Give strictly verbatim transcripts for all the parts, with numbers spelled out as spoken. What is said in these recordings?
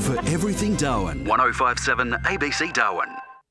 for everything Darwin. one oh five point seven A B C Darwin.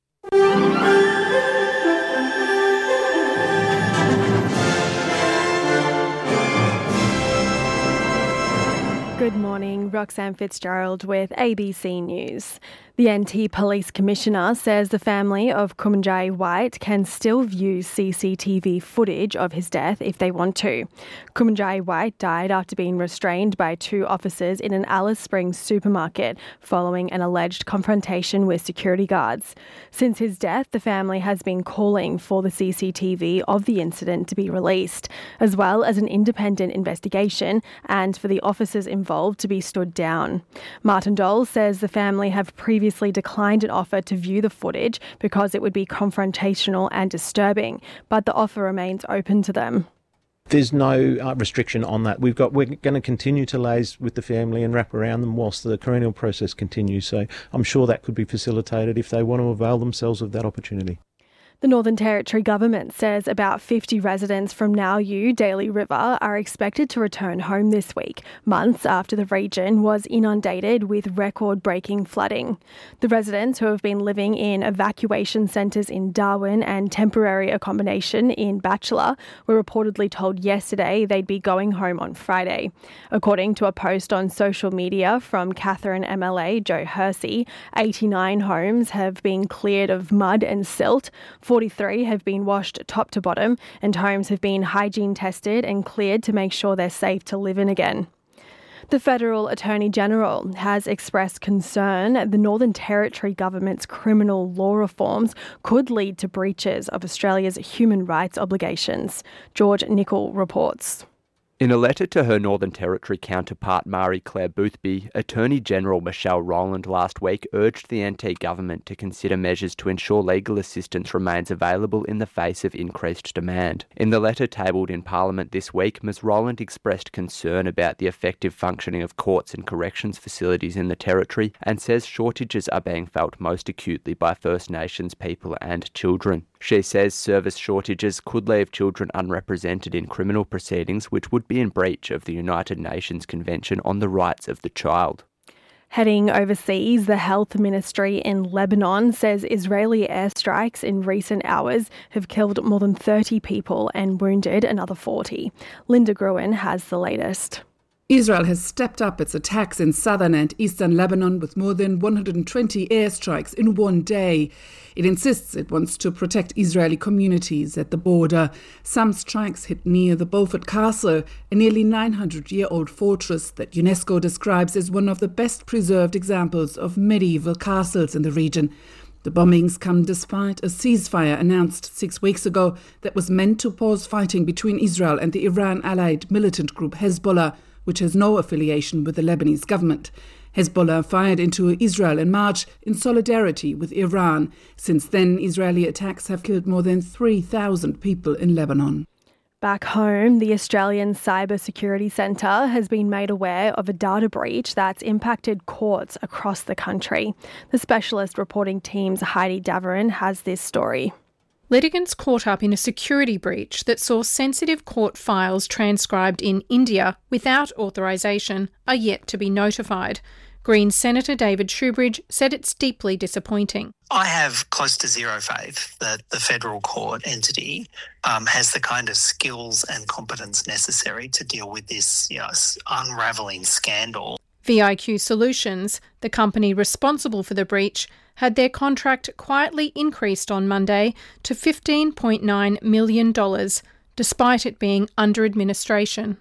Good morning, Roxanne Fitzgerald with A B C News. The N T Police Commissioner says the family of Kumanjayi White can still view C C T V footage of his death if they want to. Kumanjayi White died after being restrained by two officers in an Alice Springs supermarket following an alleged confrontation with security guards. Since his death, the family has been calling for the C C T V of the incident to be released, as well as an independent investigation and for the officers involved to be stood down. Martin Dole says the family have previously declined an offer to view the footage because it would be confrontational and disturbing, but the offer remains open to them. There's no uh, restriction on that. We've got, we're going to continue to liaise with the family and wrap around them whilst the coronial process continues. So I'm sure that could be facilitated if they want to avail themselves of that opportunity. The Northern Territory Government says about fifty residents from Nauru, Daly River, are expected to return home this week, months after the region was inundated with record-breaking flooding. The residents, who have been living in evacuation centres in Darwin and temporary accommodation in Batchelor, were reportedly told yesterday they'd be going home on Friday. According to a post on social media from Katherine M L A Joe Hersey, eighty-nine homes have been cleared of mud and silt, forty-three have been washed top to bottom, and homes have been hygiene tested and cleared to make sure they're safe to live in again. The Federal Attorney General has expressed concern the Northern Territory Government's criminal law reforms could lead to breaches of Australia's human rights obligations. George Nicol reports. In a letter to her Northern Territory counterpart Marie-Claire Boothby, Attorney General Michelle Rowland last week urged the N T government to consider measures to ensure legal assistance remains available in the face of increased demand. In the letter tabled in Parliament this week, Miz Rowland expressed concern about the effective functioning of courts and corrections facilities in the Territory and says shortages are being felt most acutely by First Nations people and children. She says service shortages could leave children unrepresented in criminal proceedings, which would be in breach of the United Nations Convention on the Rights of the Child. Heading overseas, the Health Ministry in Lebanon says Israeli airstrikes in recent hours have killed more than thirty people and wounded another forty. Linda Gruen has the latest. Israel has stepped up its attacks in southern and eastern Lebanon with more than one hundred twenty airstrikes in one day. It insists it wants to protect Israeli communities at the border. Some strikes hit near the Beaufort Castle, a nearly nine hundred year old fortress that UNESCO describes as one of the best preserved examples of medieval castles in the region. The bombings come despite a ceasefire announced six weeks ago that was meant to pause fighting between Israel and the Iran-allied militant group Hezbollah, which has no affiliation with the Lebanese government. Hezbollah fired into Israel in March in solidarity with Iran. Since then, Israeli attacks have killed more than three thousand people in Lebanon. Back home, the Australian Cyber Security Centre has been made aware of a data breach that's impacted courts across the country. The specialist reporting team's Heidi Davarin has this story. Litigants caught up in a security breach that saw sensitive court files transcribed in India without authorisation are yet to be notified. Greens Senator David Shoebridge said it's deeply disappointing. I have close to zero faith that the federal court entity um, has the kind of skills and competence necessary to deal with this, you know, unravelling scandal. V I Q Solutions, the company responsible for the breach, had their contract quietly increased on Monday to fifteen point nine million dollars, despite it being under administration.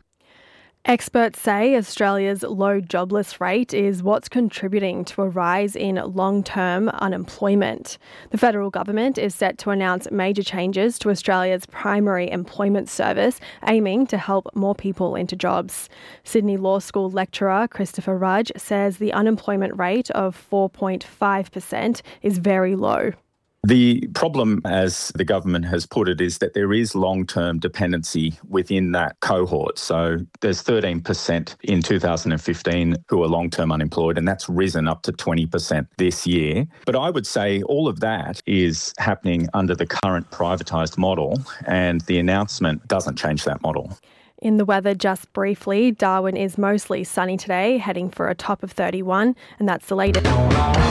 Experts say Australia's low jobless rate is what's contributing to a rise in long-term unemployment. The federal government is set to announce major changes to Australia's primary employment service, aiming to help more people into jobs. Sydney Law School lecturer Christopher Rudge says the unemployment rate of four point five percent is very low. The problem, as the government has put it, is that there is long-term dependency within that cohort. So there's thirteen percent in two thousand fifteen who are long-term unemployed, and that's risen up to twenty percent this year. But I would say all of that is happening under the current privatised model, and the announcement doesn't change that model. In the weather, just briefly, Darwin is mostly sunny today, heading for a top of thirty-one, and that's the latest.